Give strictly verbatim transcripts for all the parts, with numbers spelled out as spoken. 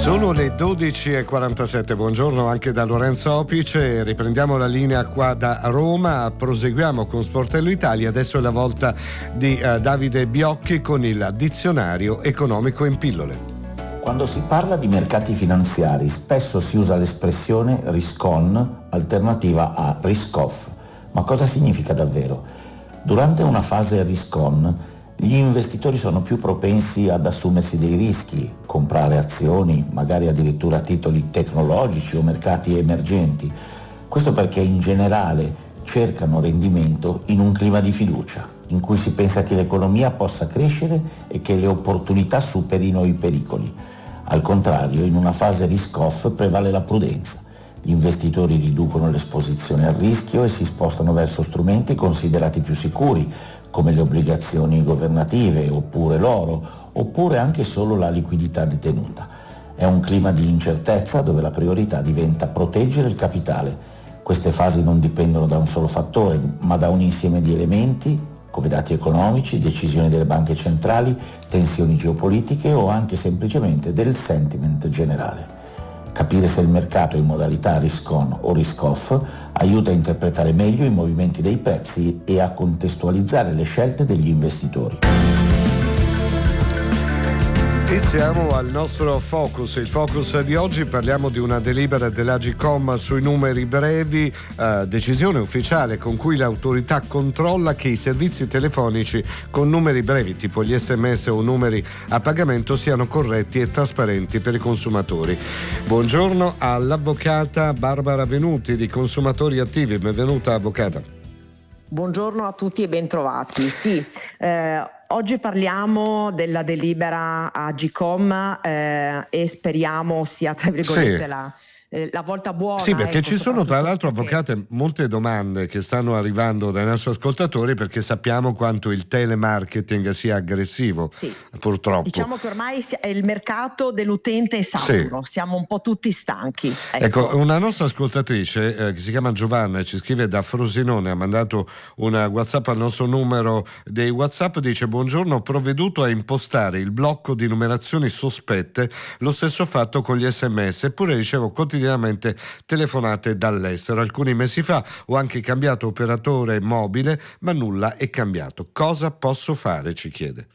Sono le dodici e quarantasette, buongiorno anche da Lorenzo Opice, riprendiamo la linea qua da Roma, proseguiamo con Sportello Italia, adesso è la volta di uh, Davide Biocchi con il dizionario economico in pillole. Quando si parla di mercati finanziari spesso si usa l'espressione risk-on, alternativa a risk-off. Ma cosa significa davvero? Durante una fase risk-on gli investitori sono più propensi ad assumersi dei rischi, comprare azioni, magari addirittura titoli tecnologici o mercati emergenti. Questo perché in generale cercano rendimento in un clima di fiducia, in cui si pensa che l'economia possa crescere e che le opportunità superino i pericoli. Al contrario, in una fase risk-off prevale la prudenza. Gli investitori riducono l'esposizione al rischio e si spostano verso strumenti considerati più sicuri, come le obbligazioni governative, oppure l'oro, oppure anche solo la liquidità detenuta. È un clima di incertezza dove la priorità diventa proteggere il capitale. Queste fasi non dipendono da un solo fattore, ma da un insieme di elementi, come dati economici, decisioni delle banche centrali, tensioni geopolitiche o anche semplicemente del sentiment generale. Capire se il mercato è in modalità risk-on o risk-off aiuta a interpretare meglio i movimenti dei prezzi e a contestualizzare le scelte degli investitori. E siamo al nostro focus, il focus di oggi, parliamo di una delibera dell'Agcom sui numeri brevi, eh, decisione ufficiale con cui l'autorità controlla che i servizi telefonici con numeri brevi tipo gli sms o numeri a pagamento siano corretti e trasparenti per i consumatori. Buongiorno all'avvocata Barbara Venuti di Consumatori Attivi, benvenuta avvocata. Buongiorno a tutti e bentrovati. Sì, eh, oggi parliamo della delibera Agcom eh, e speriamo sia tra virgolette sì. la, eh, la volta buona. Sì, perché ecco, ci sono tra l'altro perché... avvocate molte domande che stanno arrivando dai nostri ascoltatori perché sappiamo quanto il telemarketing sia aggressivo, sì. purtroppo. Diciamo che ormai il mercato dell'utente è saturo, sì. siamo un po' tutti stanchi. Ecco, ecco una nostra ascoltatrice eh, che si chiama Giovanna e ci scrive da Frosinone, ha mandato una WhatsApp al nostro numero dei WhatsApp, dice: buongiorno, ho provveduto a impostare il blocco di numerazioni sospette, lo stesso fatto con gli sms, eppure ricevo quotidianamente telefonate dall'estero. Alcuni mesi fa ho anche cambiato operatore mobile, ma nulla è cambiato. Cosa posso fare? Ci chiede.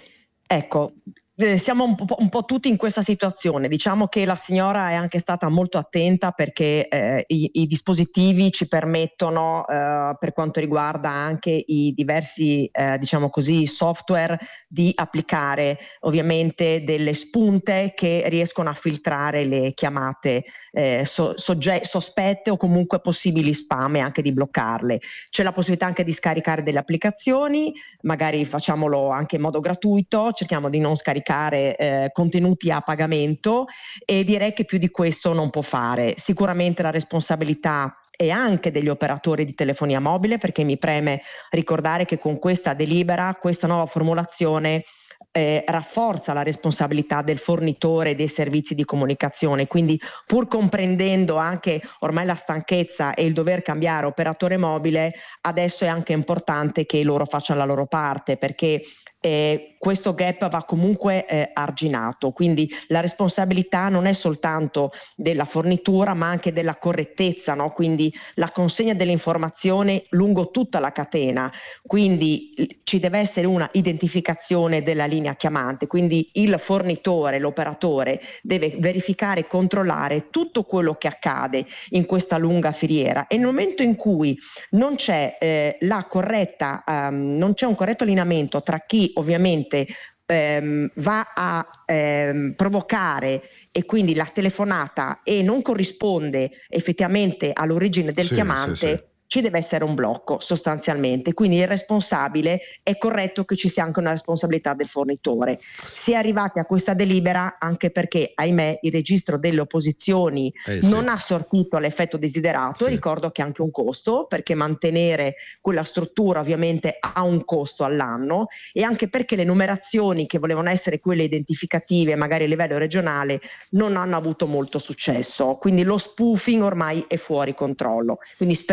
Ecco, eh, siamo un po', un po' tutti in questa situazione. Diciamo che la signora è anche stata molto attenta perché eh, i, i dispositivi ci permettono, eh, per quanto riguarda anche i diversi, eh, diciamo così, software, di applicare ovviamente delle spunte che riescono a filtrare le chiamate eh, so, sogge- sospette o comunque possibili spam e anche di bloccarle. C'è la possibilità anche di scaricare delle applicazioni, magari facciamolo anche in modo gratuito, cerchiamo di non scaricare Eh, contenuti a pagamento e direi che più di questo non può fare. Sicuramente la responsabilità e anche degli operatori di telefonia mobile, perché mi preme ricordare che con questa delibera, questa nuova formulazione Eh, rafforza la responsabilità del fornitore dei servizi di comunicazione, quindi pur comprendendo anche ormai la stanchezza e il dover cambiare operatore mobile, adesso è anche importante che loro facciano la loro parte, perché eh, questo gap va comunque eh, arginato, quindi la responsabilità non è soltanto della fornitura ma anche della correttezza, no? Quindi la consegna dell'informazione lungo tutta la catena, quindi ci deve essere una identificazione della linea chiamante, quindi il fornitore, l'operatore deve verificare e controllare tutto quello che accade in questa lunga filiera, e nel momento in cui non c'è eh, la corretta um, non c'è un corretto allineamento tra chi ovviamente ehm, va a ehm, provocare e quindi la telefonata e non corrisponde effettivamente all'origine del sì, chiamante, sì, sì. ci deve essere un blocco sostanzialmente, quindi il responsabile, è corretto che ci sia anche una responsabilità del fornitore. Si è arrivati a questa delibera anche perché, ahimè, il registro delle opposizioni eh, sì. non ha sortito l'effetto desiderato, sì. ricordo che ha anche un costo, perché mantenere quella struttura ovviamente ha un costo all'anno, e anche perché le numerazioni che volevano essere quelle identificative magari a livello regionale non hanno avuto molto successo, quindi lo spoofing ormai è fuori controllo, quindi speriamo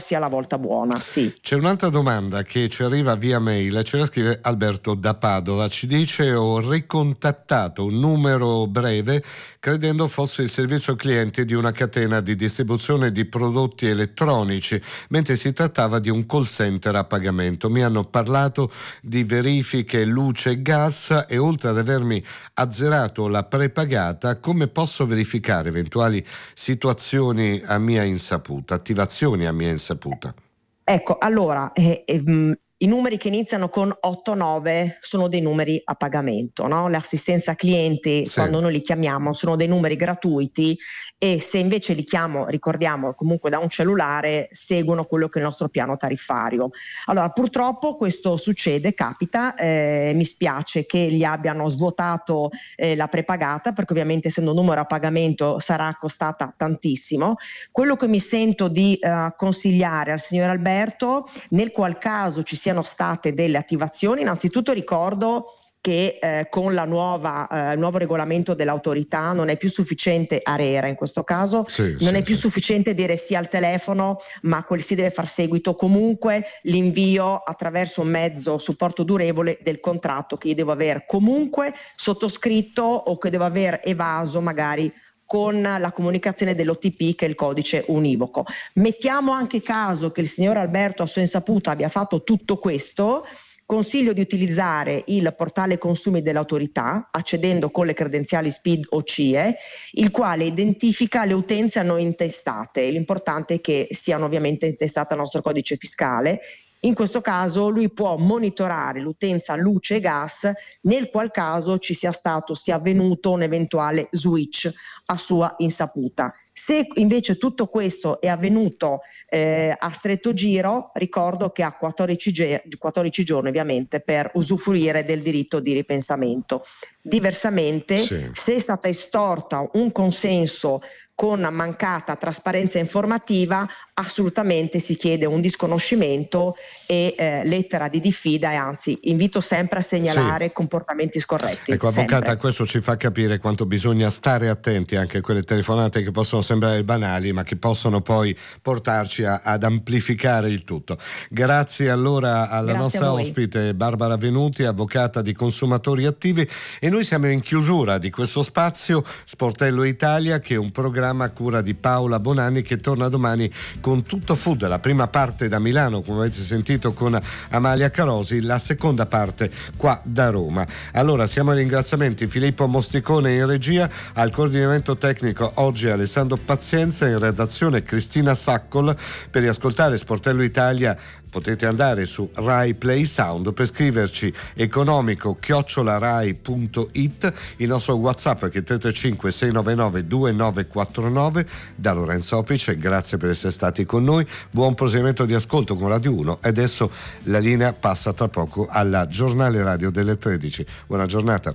sia la volta buona. Sì. C'è un'altra domanda che ci arriva via mail, ce la scrive Alberto da Padova, ci dice: ho ricontattato un numero breve credendo fosse il servizio clienti di una catena di distribuzione di prodotti elettronici, mentre si trattava di un call center a pagamento. Mi hanno parlato di verifiche luce e gas e oltre ad avermi azzerato la prepagata, come posso verificare eventuali situazioni a mia insaputa, attivazioni a mia insaputa? Ecco, allora, eh, eh, i numeri che iniziano con otto nove sono dei numeri a pagamento, no? L'assistenza clienti, sì, quando noi li chiamiamo, sono dei numeri gratuiti, e se invece li chiamo, ricordiamo, comunque da un cellulare, seguono quello che è il nostro piano tariffario. Allora, purtroppo questo succede, capita, eh, mi spiace che gli abbiano svuotato eh, la prepagata, perché ovviamente essendo un numero a pagamento sarà costata tantissimo. Quello che mi sento di eh, consigliare al signor Alberto, nel qual caso ci sia siano state delle attivazioni, innanzitutto ricordo che eh, con la nuova, eh, il nuovo regolamento dell'autorità non è più sufficiente ARERA in questo caso, sì, non sì, è più sì. sufficiente dire sì al telefono, ma quel si deve far seguito comunque l'invio attraverso un mezzo supporto durevole del contratto che io devo aver comunque sottoscritto o che devo aver evaso magari con la comunicazione dell'O T P, che è il codice univoco. Mettiamo anche caso che il signor Alberto a sua insaputa abbia fatto tutto questo, consiglio di utilizzare il portale consumi dell'autorità, accedendo con le credenziali S P I D o C I E, il quale identifica le utenze a noi intestate. L'importante è che siano ovviamente intestate al nostro codice fiscale. In questo caso lui può monitorare l'utenza luce e gas, nel qual caso ci sia stato, sia avvenuto un eventuale switch a sua insaputa. Se invece tutto questo è avvenuto eh, a stretto giro, ricordo che ha quattordici, ge- quattordici giorni ovviamente per usufruire del diritto di ripensamento. Diversamente, sì, se è stata estorta un consenso con mancata trasparenza informativa, assolutamente si chiede un disconoscimento e eh, lettera di diffida, e anzi invito sempre a segnalare sì. comportamenti scorretti. Ecco, avvocata, sempre. Questo ci fa capire quanto bisogna stare attenti anche a quelle telefonate che possono sembrare banali, ma che possono poi portarci a, ad amplificare il tutto. Grazie allora alla Grazie nostra ospite Barbara Venuti, avvocata di consumatori attivi, e noi siamo in chiusura di questo spazio Sportello Italia, che è un programma a cura di Paola Bonanni, che torna domani con Tutto Food, la prima parte da Milano, come avete sentito, con Amalia Carosi, la seconda parte qua da Roma. Allora siamo ai ringraziamenti: Filippo Mosticone in regia, al coordinamento tecnico oggi Alessandro Pazienza, in redazione Cristina Saccol. Per riascoltare Sportello Italia potete andare su Rai Play Sound, per scriverci economico chiocciola rai punto it, il nostro WhatsApp che è tre tre cinque sei nove nove due nove quattro nove. Da Lorenzo Opice, grazie per essere stati con noi, buon proseguimento di ascolto con Radio uno, e adesso la linea passa tra poco alla giornale radio delle tredici. Buona giornata.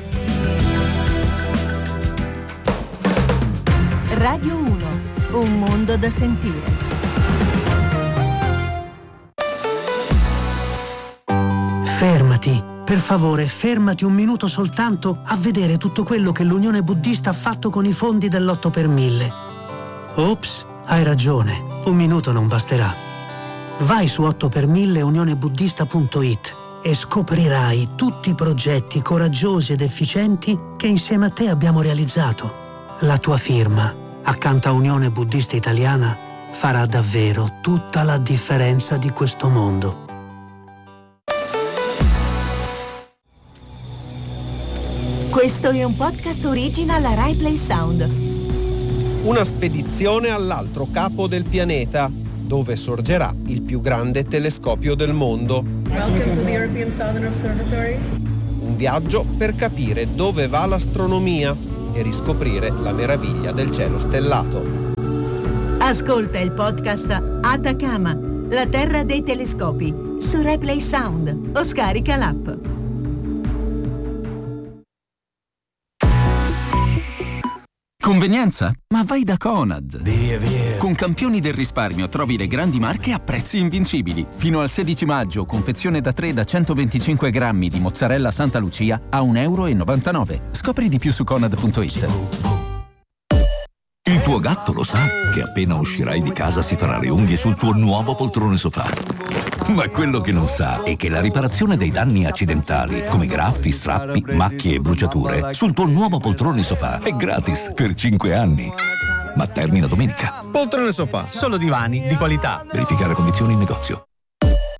Radio uno, un mondo da sentire. Fermati, per favore, fermati un minuto soltanto a vedere tutto quello che l'Unione Buddista ha fatto con i fondi dell'otto per mille. Ops, hai ragione, un minuto non basterà. Vai su otto per mille unione buddista punto it e scoprirai tutti i progetti coraggiosi ed efficienti che insieme a te abbiamo realizzato. La tua firma, accanto a Unione Buddista Italiana, farà davvero tutta la differenza di questo mondo. Questo è un podcast original Rai Play Sound. Una spedizione all'altro capo del pianeta, dove sorgerà il più grande telescopio del mondo. Welcome to the European Southern Observatory. Un viaggio per capire dove va l'astronomia e riscoprire la meraviglia del cielo stellato. Ascolta il podcast Atacama, la terra dei telescopi, su Rai Play Sound o scarica l'app. Convenienza? Ma vai da Conad! Via, via. Con Campioni del risparmio trovi le grandi marche a prezzi invincibili. Fino al sedici maggio, confezione da tre da centoventicinque grammi di mozzarella Santa Lucia a un euro e novantanove. Scopri di più su conad punto it. Il Il tuo gatto lo sa che appena uscirai di casa si farà le unghie sul tuo nuovo poltrone sofà. Ma quello che non sa è che la riparazione dei danni accidentali, come graffi, strappi, macchie e bruciature, sul tuo nuovo poltrone sofà è gratis per cinque anni. Ma termina domenica. Poltrone sofà, solo divani di qualità. Verificare condizioni in negozio.